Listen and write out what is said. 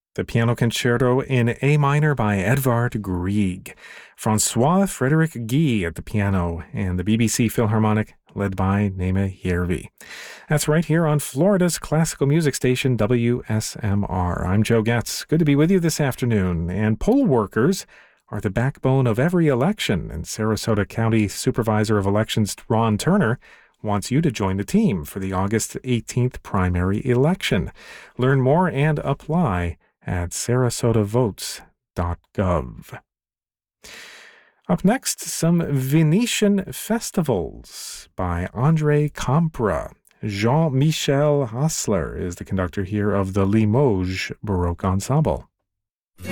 The Piano Concerto in A minor by Edvard Grieg. Francois Frederick Guy at the piano, and the BBC Philharmonic led by Nema Järvi. That's right here on Florida's classical music station, WSMR. I'm Joe Getz. Good to be with you this afternoon. And poll workers are the backbone of every election, and Sarasota County Supervisor of Elections Ron Turner wants you to join the team for the August 18th primary election. Learn more and apply at sarasotavotes.gov. Up next, some Venetian festivals by André Campra. Jean-Michel Hassler is the conductor here of the Limoges Baroque Ensemble.